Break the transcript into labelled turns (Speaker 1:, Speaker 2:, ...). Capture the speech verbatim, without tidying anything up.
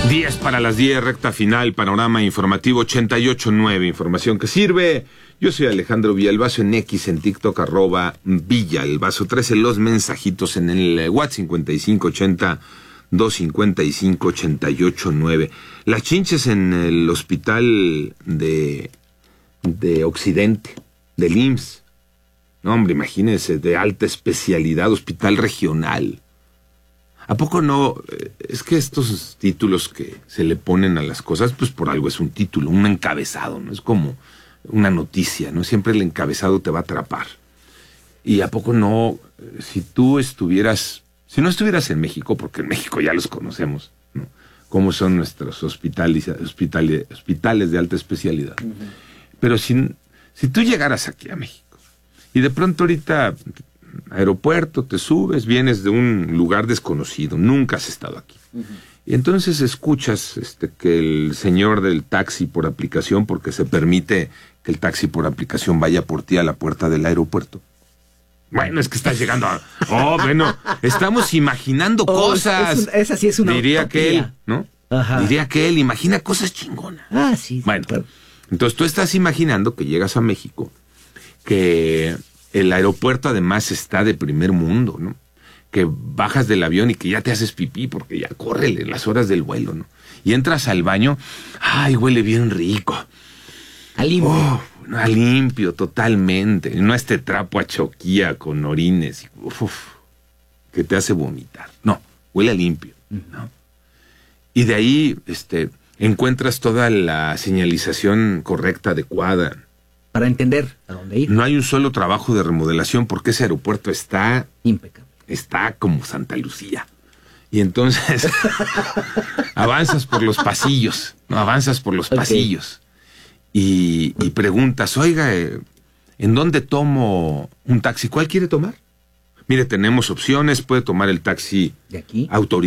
Speaker 1: diez para las diez, recta final, panorama informativo ochenta y ocho nueve, información que sirve. Yo soy Alejandro Villalbazo en X, en TikTok, arroba Villalbazo trece, los mensajitos en el WhatsApp cincuenta y cinco ochenta, doscientos cincuenta y cinco, ochenta y ocho nueve. Las chinches en el hospital de, de Occidente, del I M S S. No, hombre, imagínense, de alta especialidad, hospital regional. ¿A poco no? Es que estos títulos que se le ponen a las cosas, pues por algo es un título, un encabezado, ¿no? Es como una noticia, ¿no? Siempre el encabezado te va a atrapar. ¿Y a poco no? Si tú estuvieras, si no estuvieras en México, porque en México ya los conocemos, ¿no? Cómo son nuestros hospitales, hospitales, hospitales de alta especialidad. Uh-huh. Pero si, si tú llegaras aquí a México, y de pronto ahorita... aeropuerto, te subes, vienes de un lugar desconocido, nunca has estado aquí. Uh-huh. Y entonces escuchas este, que el señor del taxi por aplicación, porque se permite que el taxi por aplicación vaya por ti a la puerta del aeropuerto. Bueno, es que estás llegando a... Oh, bueno, estamos imaginando oh, cosas. Es un, esa sí es una Diría utopía. Aquel, ¿no? Ajá. Diría aquel, imagina cosas chingonas.
Speaker 2: Ah, sí.
Speaker 1: Bueno,
Speaker 2: pero...
Speaker 1: entonces tú estás imaginando que llegas a México, que... el aeropuerto además está de primer mundo, ¿no? Que bajas del avión y que ya te haces pipí porque ya córrele las horas del vuelo, ¿no? Y entras al baño, ¡ay, huele bien rico!
Speaker 2: A limpio.
Speaker 1: Oh, a limpio, totalmente. No este trapo a choquía con orines, uf, uf, que te hace vomitar. No, huele a limpio, ¿no? Y de ahí este, encuentras toda la señalización correcta, adecuada,
Speaker 2: para entender a dónde ir.
Speaker 1: No hay un solo trabajo de remodelación porque ese aeropuerto está...
Speaker 2: impecable.
Speaker 1: Está como Santa Lucía. Y entonces avanzas por los pasillos, ¿no? Avanzas por los okay. pasillos y, y preguntas, oiga, ¿en dónde tomo un taxi? ¿Cuál quiere tomar? Mire, tenemos opciones, puede tomar el taxi
Speaker 2: de aquí,
Speaker 1: autorizado.